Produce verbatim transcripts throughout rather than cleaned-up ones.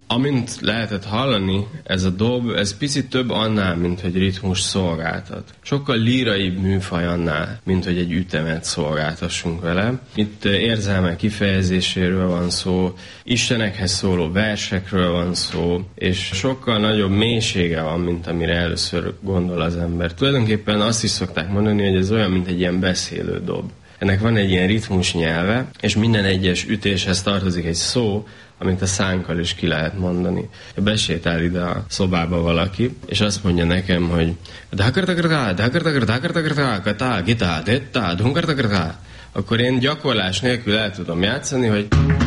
Amint lehetett hallani, ez a dob, ez picit több annál, mint hogy ritmus szolgáltat. Sokkal líraibb műfaj annál, mint hogy egy ütemet szolgáltassunk vele. Itt érzelmek kifejezéséről van szó, istenekhez szóló versekről van szó, és sokkal nagyobb mélysége van, mint amire először gondol az ember. Tulajdonképpen azt is szokták mondani, hogy ez olyan, mint egy ilyen beszélő dob. Ennek van egy ilyen ritmus nyelve, és minden egyes ütéshez tartozik egy szó, amit a szánkkal is ki lehet mondani. Besétál ide a szobába valaki, és azt mondja nekem, hogy akkor én gyakorlás nélkül el tudom játszani, hogy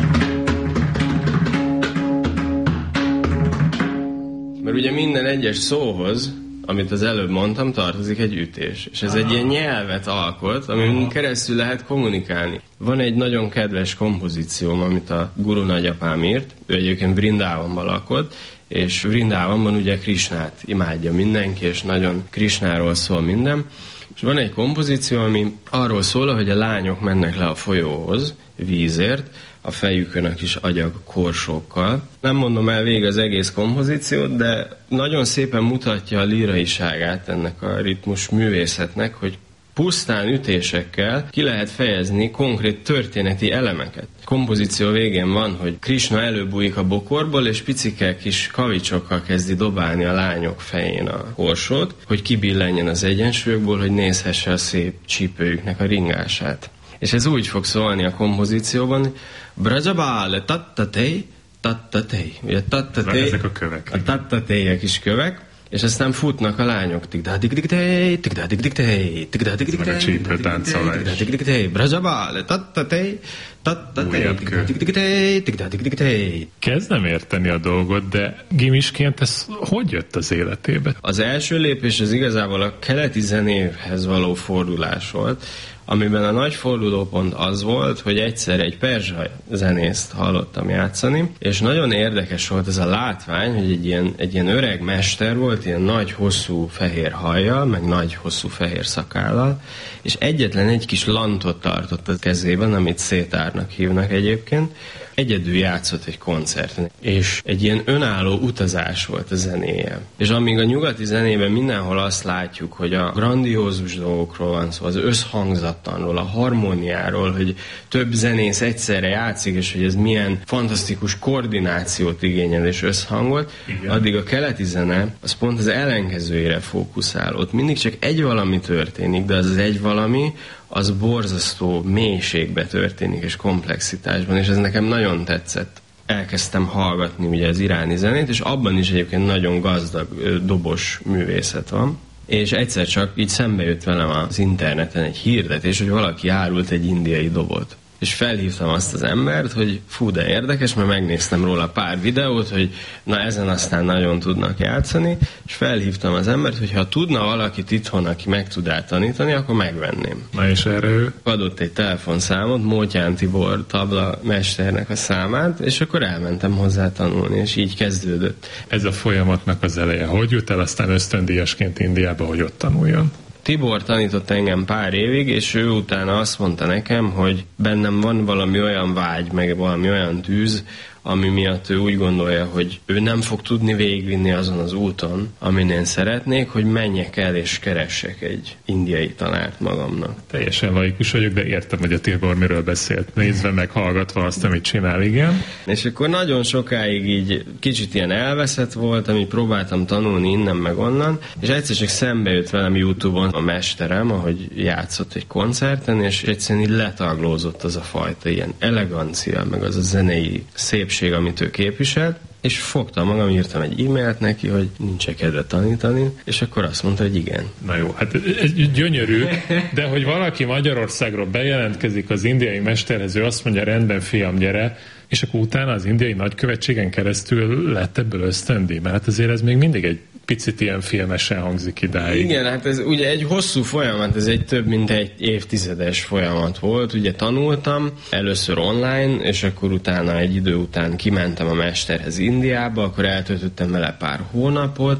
mert ugye minden egyes szóhoz, amit az előbb mondtam, tartozik egy ütés. És ez egy ilyen nyelvet alkot, amin keresztül lehet kommunikálni. Van egy nagyon kedves kompozícióm, amit a guru nagyapám írt. Ő egyébként Vrindávonban lakott, és Vrindávonban ugye Krisnát imádja mindenki, és nagyon Krisnáról szól minden. És van egy kompozíció, ami arról szól, hogy a lányok mennek le a folyóhoz vízért, a fejükön a kis agyag korsókkal. Nem mondom el végig az egész kompozíciót, de nagyon szépen mutatja a líraiságát ennek a ritmus művészetnek, hogy pusztán ütésekkel ki lehet fejezni konkrét történeti elemeket. A kompozíció végén van, hogy Krisna előbújik a bokorból, és picike kis kavicsokkal kezdi dobálni a lányok fején a korsót, hogy kibillenjen az egyensúlyokból, hogy nézhesse a szép csípőjüknek a ringását. És ez úgy fog szólni a kompozícióban, Brajabále tattatej, tattatej. Ugye tattatej, ezek a kövek. A tattatejek is kövek, és aztán futnak a lányok. Tigdá-dig-dig-tej, tigdá-dig-dig-tej, tigdá-dig-dig-tej, meg a csípőtáncolás. tigdá-dig-dig-tej, Brajabále tattatej, tattatej, tigdá-dig-dig-tej, tigdá-dig-dig-tej. Kezdem érteni a dolgot, de gimisként ez hogy jött az életébe? Az első lépés az igazából a keleti zenéhez való fordulás volt, amiben a nagy fordulópont az volt, hogy egyszer egy perzsa zenészt hallottam játszani, és nagyon érdekes volt ez a látvány, hogy egy ilyen, egy ilyen öreg mester volt, ilyen nagy, hosszú fehér hajjal, meg nagy, hosszú fehér szakállal, és egyetlen egy kis lantot tartott a kezében, amit szétárnak hívnak egyébként, egyedül játszott egy koncerten, és egy ilyen önálló utazás volt a zenéje. És amíg a nyugati zenében mindenhol azt látjuk, hogy a grandiózus dolgokról van szó, az összhangzattanról, a harmóniáról, hogy több zenész egyszerre játszik, és hogy ez milyen fantasztikus koordinációt igényel és összhangot, igen. Addig a keleti zene az pont az ellenkezőjére fókuszál. Ott mindig csak egy valami történik, de az az egy valami, az borzasztó mélységbe történik, és komplexitásban, és ez nekem nagyon tetszett. Elkezdtem hallgatni ugye az iráni zenét, és abban is egyébként nagyon gazdag dobos művészet van. És egyszer csak így szembe jött velem az interneten egy hirdetés, hogy valaki árult egy indiai dobot. És felhívtam azt az embert, hogy fú, de érdekes, mert megnéztem róla pár videót, hogy na ezen aztán nagyon tudnak játszani, és felhívtam az embert, hogy ha tudna valakit itthon, aki meg tud eltanítani, akkor megvenném. Na és erre ő? Adott egy telefonszámot, Mótyán Tibor tabla mesternek a számát, és akkor elmentem hozzá tanulni, és így kezdődött. Ez a folyamatnak az eleje. Hogy jut el aztán ösztöndíjasként Indiába, hogy ott tanuljon? Tibor tanított engem pár évig, és ő utána azt mondta nekem, hogy bennem van valami olyan vágy, meg valami olyan tűz, ami miatt ő úgy gondolja, hogy ő nem fog tudni végigvinni azon az úton, amin én szeretnék, hogy menjek el és keressek egy indiai tanárt magamnak. Teljesen laikus vagyok, de értem, hogy a Tibor miről beszélt. Nézve meg, hallgatva azt, amit csinál, igen. És akkor nagyon sokáig így kicsit ilyen elveszett volt, amit próbáltam tanulni innen meg onnan, és egyszer csak szembe jött velem YouTube-on a mesterem, ahogy játszott egy koncerten, és egyszerűen így letaglózott az a fajta ilyen elegancia, meg az a zenei szép amit ő képviselt, és fogtam magam, írtam egy e-mailt neki, hogy nincs kedve tanítani, és akkor azt mondta, hogy igen. Na jó, hát ez gyönyörű, de hogy valaki Magyarországról bejelentkezik az indiai mesterhez, ő azt mondja, rendben fiam, gyere, és akkor utána az indiai nagykövetségen keresztül lett ebből ösztöndíj, mert hát azért ez még mindig egy picit ilyen filmesen hangzik idáig. Igen, hát ez ugye egy hosszú folyamat, ez egy több mint egy évtizedes folyamat volt. Ugye tanultam először online, és akkor utána egy idő után kimentem a mesterhez Indiába, akkor eltöltöttem vele pár hónapot,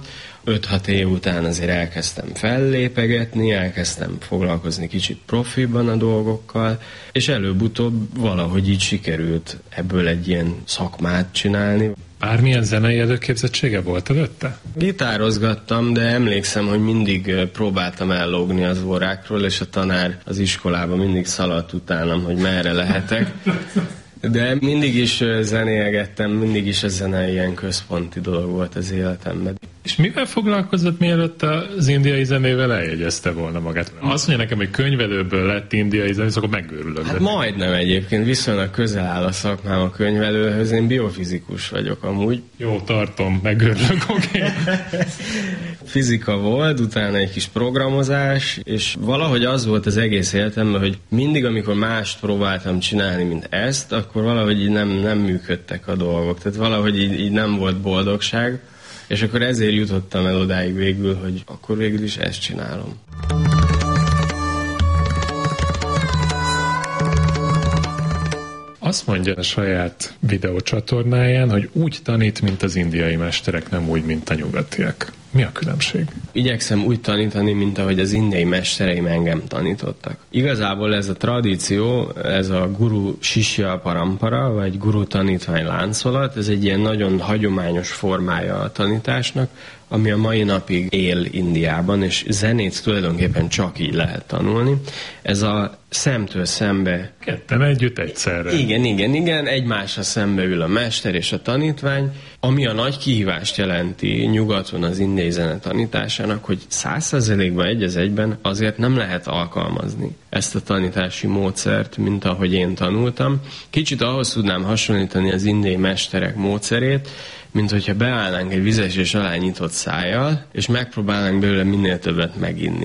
öt-hat év után azért elkezdtem fellépegetni, elkezdtem foglalkozni kicsit profiban a dolgokkal, és előbb-utóbb valahogy így sikerült ebből egy ilyen szakmát csinálni. Bármilyen zenei előképzettsége volt előtte? Gitározgattam, de emlékszem, hogy mindig próbáltam ellógni az órákról, és a tanár az iskolában mindig szaladt utánam, hogy merre lehetek. De mindig is zenélgettem, mindig is a zene ilyen központi dolog volt az életemben. És mivel foglalkozott, mielőtt az indiai zenével eljegyezte volna magát? Azt mondja nekem, hogy könyvelőből lett indiai zenész, akkor megőrülök. Hát majdnem egyébként, viszonylag közel áll a szakmám a könyvelőhöz, én biofizikus vagyok amúgy. Jó, tartom, megőrülök, oké. Okay. Fizika volt, utána egy kis programozás, és valahogy az volt az egész életemben, hogy mindig, amikor mást próbáltam csinálni, mint ezt, akkor valahogy így nem, nem működtek a dolgok. Tehát valahogy így, így nem volt boldogság, és akkor ezért jutottam el odáig végül, hogy akkor végül is ezt csinálom. Azt mondja a saját videócsatornáján, hogy úgy tanít, mint az indiai mesterek, nem úgy, mint a nyugatiak. Mi a különbség? Igyekszem úgy tanítani, mint ahogy az indiai mestereim engem tanítottak. Igazából ez a tradíció, ez a guru sisya parampara, vagy guru tanítvány láncolat, ez egy ilyen nagyon hagyományos formája a tanításnak, ami a mai napig él Indiában, és zenét tulajdonképpen csak így lehet tanulni. Ez a szemtől szembe... Ketten együtt egyszerre. Igen, igen, igen, egymásra szembe ül a mester és a tanítvány, ami a nagy kihívást jelenti nyugaton az indiai zene tanításának, hogy száz százalékban egy az egyben azért nem lehet alkalmazni ezt a tanítási módszert, mint ahogy én tanultam. Kicsit ahhoz tudnám hasonlítani az indiai mesterek módszerét, mint hogyha beállnánk egy vizesés alá nyitott szájjal, és megpróbálnánk belőle minél többet meginni.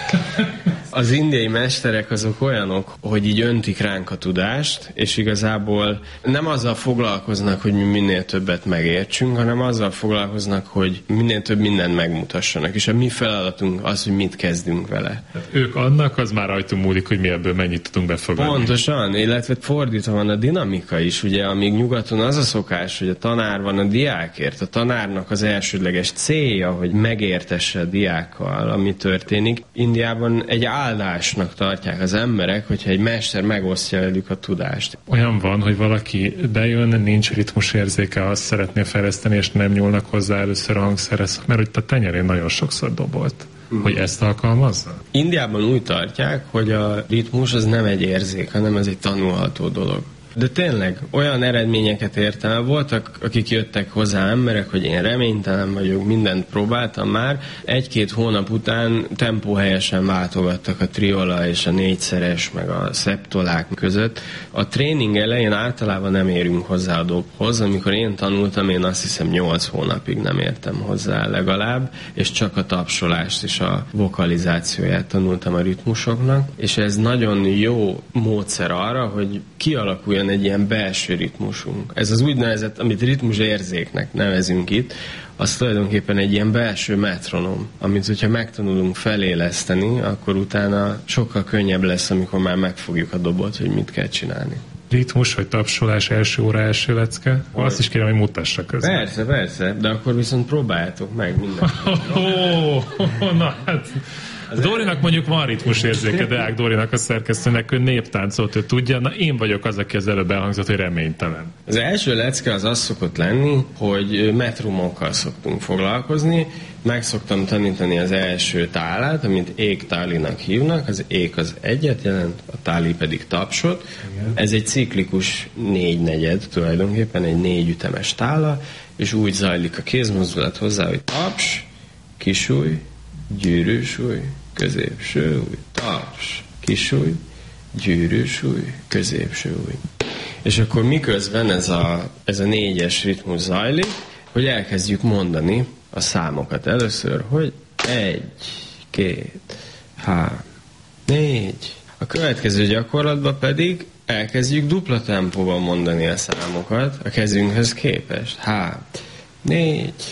Az indiai mesterek azok olyanok, hogy így öntik ránk a tudást, és igazából nem azzal foglalkoznak, hogy mi minél többet megértsünk, hanem azzal foglalkoznak, hogy minél több mindent megmutassanak. És a mi feladatunk az, hogy mit kezdünk vele. Tehát ők annak, az már rajtunk múlik, hogy mi ebből mennyit tudunk befogadni. Pontosan, illetve fordítva van a dinamika is, ugye, amíg nyugaton az a szokás, hogy a tanár van a diákért. A tanárnak az elsődleges célja, hogy megértesse a diákkal, ami történik. Indiában egy áldásnak tartják az emberek, hogyha egy mester megosztja velük a tudást. Olyan van, hogy valaki bejön, nincs ritmusérzéke, azt szeretné fejleszteni, és nem nyúlnak hozzá először a hangszerhez, mert hogy a tenyerén nagyon sokszor dobolt. Mm. Hogy ezt alkalmazza? Indiában úgy tartják, hogy a ritmus az nem egy érzék, hanem ez egy tanulható dolog. De tényleg olyan eredményeket értem el. Voltak, akik jöttek hozzá emberek, hogy én reménytelen vagyok, mindent próbáltam már. Egy-két hónap után tempóhelyesen váltogattak a triola és a négyszeres, meg a szeptolák között. A tréning elején általában nem érünk hozzá a dobhoz. Amikor én tanultam, én azt hiszem nyolc hónapig nem értem hozzá legalább, és csak a tapsolást és a vokalizációját tanultam a ritmusoknak. És ez nagyon jó módszer arra, hogy kialakuljon egy ilyen belső ritmusunk. Ez az úgynevezett, amit ritmusérzéknek nevezünk itt, az tulajdonképpen egy ilyen belső metronom, amit hogyha megtanulunk feléleszteni, akkor utána sokkal könnyebb lesz, amikor már megfogjuk a dobot, hogy mit kell csinálni. Ritmus vagy tapsolás első óra első lecke? Hogy? Azt is kérem, hogy mutassa közben. Persze, persze, de akkor viszont próbáljátok meg mindent. Oh, oh, na hát... Dórinak mondjuk van ritmusérzéke, Deák Dórinak a szerkesztőnek, ő néptáncolt, ő tudja, na én vagyok az, aki az előbb elhangzott, hogy reménytelen. Az első lecke az az szokott lenni, hogy metrumokkal szoktunk foglalkozni, meg szoktam tanítani az első tálát, amit ék tálinak hívnak, az ék az egyet jelent, a táli pedig tapsot. Igen. Ez egy ciklikus négynegyed, tulajdonképpen egy négyütemes tála, és úgy zajlik a kézmozdulat hozzá, hogy taps, kisúly, gyűrűsúly, középső új, taps, kisúly, gyűrűsúly, középső új. És akkor miközben ez a, ez a négyes ritmus zajlik, hogy elkezdjük mondani a számokat először, hogy egy, két, három, négy. A következő gyakorlatban pedig elkezdjük dupla tempóban mondani a számokat a kezünkhöz képest. Három, négy,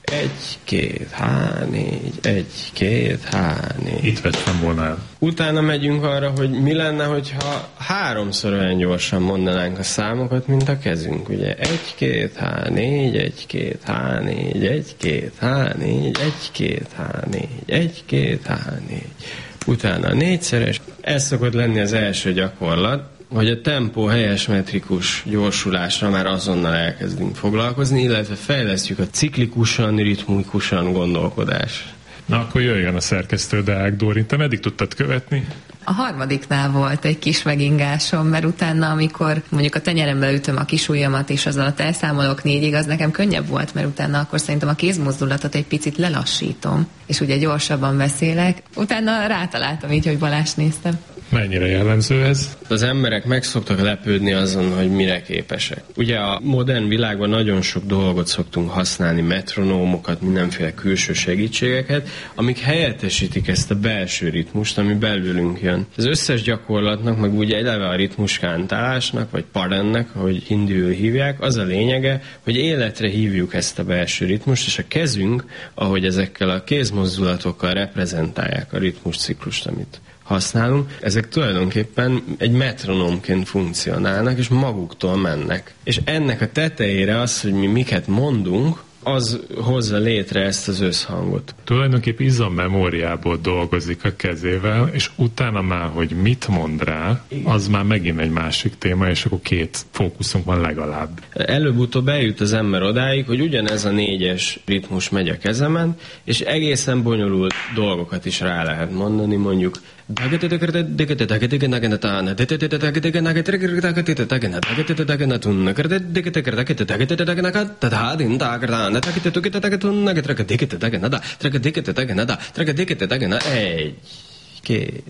egy, két, há, négy, egy, két, há, négy. Itt vettem volna el. Utána megyünk arra, hogy mi lenne, hogyha háromszor olyan gyorsan mondanánk a számokat, mint a kezünk. Ugye egy, két, há, négy, egy, két, há, négy, egy, két, há, négy, egy, két, há, négy, egy, két, há, négy. Utána a négyszeres. Ez szokott lenni az első gyakorlat, hogy a tempó helyes metrikus gyorsulásra már azonnal elkezdünk foglalkozni, illetve fejlesztjük a ciklikusan, ritmikusan gondolkodás. Na, akkor jöjjön a szerkesztő Deák Dórin. Te meddig tudtad követni? A harmadiknál volt egy kis megingásom, mert utána, amikor mondjuk a tenyerembe ütöm a kis ujjamat, és az alatt elszámolok négyig, az nekem könnyebb volt, mert utána akkor szerintem a kézmozdulatot egy picit lelassítom, és ugye gyorsabban beszélek. Utána rátaláltam így, hogy Balázs néztem. Mennyire jellemző ez? Az emberek meg szoktak lepődni azon, hogy mire képesek. Ugye a modern világban nagyon sok dolgot szoktunk használni, metronómokat, mindenféle külső segítségeket, amik helyettesítik ezt a belső ritmust, ami belülünk jön. Az összes gyakorlatnak, meg úgy eleve a ritmuskántálásnak, vagy parennek, ahogy hindiül hívják, az a lényege, hogy életre hívjuk ezt a belső ritmust, és a kezünk, ahogy ezekkel a kézmozdulatokkal reprezentálják a ritmusciklust, amit használunk, ezek tulajdonképpen egy metronómként funkcionálnak, és maguktól mennek. És ennek a tetejére az, hogy mi miket mondunk, az hozza létre ezt az összhangot. Tulajdonképpen izommemóriából dolgozik a kezével, és utána már, hogy mit mond rá, az már megint egy másik téma, és akkor két fókuszunk van legalább. Előbb-utóbb eljut az ember odáig, hogy ugyanez a négyes ritmus megy a kezemen, és egészen bonyolult dolgokat is rá lehet mondani, mondjuk egy, két,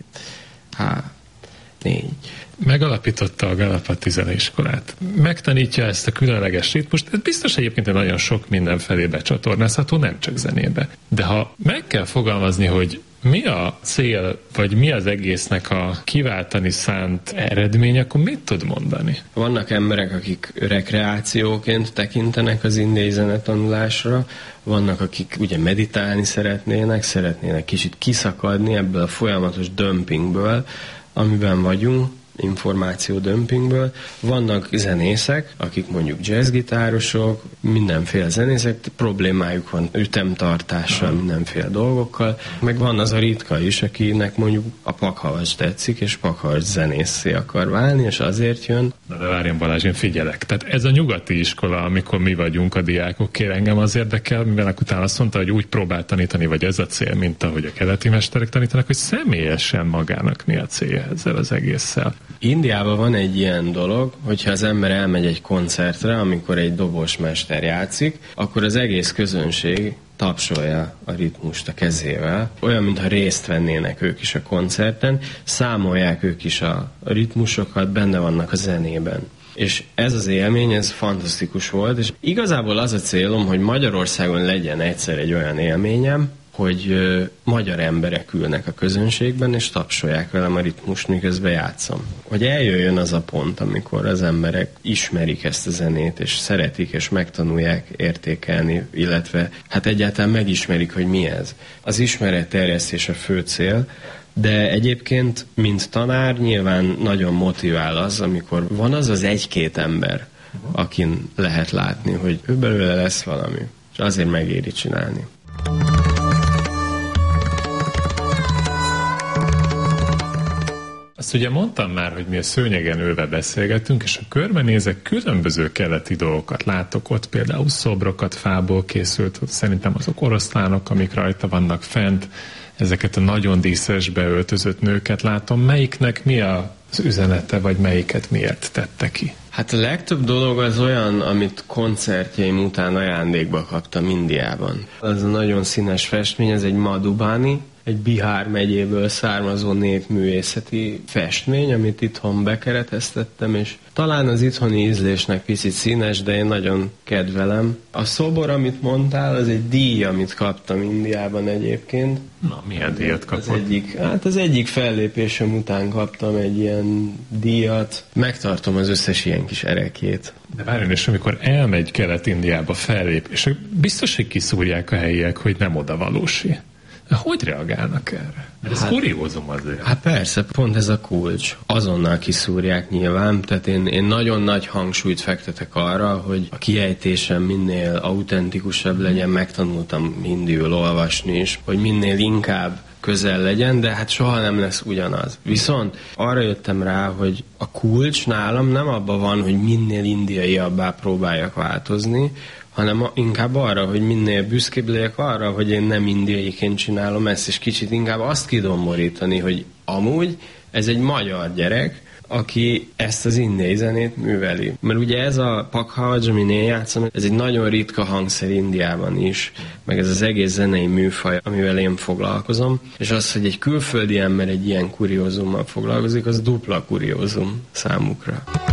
há, négy. Megalapította a Galapati zeneiskolát. Megtanítja ezt a különleges ritmust, ez biztos egyébként nagyon sok mindenfelé becsatornázható, nem csak zenébe. De ha meg kell fogalmazni, hogy mi a cél, vagy mi az egésznek a kiváltani szánt eredmény, akkor mit tud mondani? Vannak emberek, akik rekreációként tekintenek az indiai zenetanulásra, vannak, akik ugye meditálni szeretnének, szeretnének kicsit kiszakadni ebből a folyamatos dömpingből, amiben vagyunk, információ dömpingből. Vannak zenészek, akik mondjuk jazzgitárosok, mindenféle zenészek, problémájuk van ütemtartással, mindenféle dolgokkal, meg van az a ritka is, akinek mondjuk a pakhavas tetszik, és pakhavas zenészé akar válni, és azért jön. Na de várjon Balázs, én figyelek. Tehát ez a nyugati iskola, amikor mi vagyunk a diákok, kér engem az érdekel, mivel utána azt mondta, hogy úgy próbál tanítani, vagy ez a cél, mint ahogy a keleti mesterek tanítanak, hogy személyesen magának mi a célja ezzel az egésszel. Indiában van egy ilyen dolog, hogyha az ember elmegy egy koncertre, amikor egy dobosmester játszik, akkor az egész közönség tapsolja a ritmust a kezével. Olyan, mintha részt vennének ők is a koncerten, számolják ők is a ritmusokat, benne vannak a zenében. És ez az élmény, ez fantasztikus volt, és igazából az a célom, hogy Magyarországon legyen egyszer egy olyan élményem, hogy ö, magyar emberek ülnek a közönségben, és tapsolják velem a ritmust, miközben játszom. Hogy eljöjjön az a pont, amikor az emberek ismerik ezt a zenét, és szeretik, és megtanulják értékelni, illetve hát egyáltalán megismerik, hogy mi ez. Az ismeretterjesztés a fő cél, de egyébként, mint tanár, nyilván nagyon motivál az, amikor van az az egy-két ember, akin lehet látni, hogy ő belőle lesz valami, és azért megéri csinálni. Azt ugye mondtam már, hogy mi a szőnyegen ülve beszélgetünk, és a körbenézek, különböző keleti dolgokat látok ott, például szobrokat fából készült, szerintem azok oroszlánok, amik rajta vannak fent, ezeket a nagyon díszesbe öltözött nőket látom. Melyiknek mi az üzenete, vagy melyiket miért tette ki? Hát a legtöbb dolog az olyan, amit koncertjeim után ajándékba kaptam Indiában. Az a nagyon színes festmény, ez egy Madhubani egy Bihár megyéből származó népművészeti festmény, amit itthon bekereteztettem, és talán az itthoni ízlésnek picit színes, de én nagyon kedvelem. A szobor, amit mondtál, az egy díj, amit kaptam Indiában egyébként. Na, milyen díjat kapott? Az egyik, hát az egyik fellépésem után kaptam egy ilyen díjat. Megtartom az összes ilyen kis erekét. De várjon, és amikor elmegy Kelet-Indiába fellép, és biztos, hogy kiszúrják a helyiek, hogy nem odavalósi. Hogy reagálnak erre? Ez hát, kuriózum azért. Hát persze, pont ez a kulcs. Azonnal kiszúrják nyilván, tehát én, én nagyon nagy hangsúlyt fektetek arra, hogy a kiejtésem minél autentikusabb legyen, megtanultam hindiül olvasni is, hogy minél inkább közel legyen, de hát soha nem lesz ugyanaz. Viszont arra jöttem rá, hogy a kulcs nálam nem abban van, hogy minél indiaiabbá próbáljak változni, hanem inkább arra, hogy minél büszkébb legyek arra, hogy én nem indiaiként csinálom ezt, és kicsit inkább azt kidomborítani, hogy amúgy ez egy magyar gyerek, aki ezt az indiai zenét műveli. Mert ugye ez a Pakhavaj, amin én játszom, ez egy nagyon ritka hangszer Indiában is, meg ez az egész zenei műfaj, amivel én foglalkozom, és az, hogy egy külföldi ember egy ilyen kuriózummal foglalkozik, az dupla kuriózum számukra.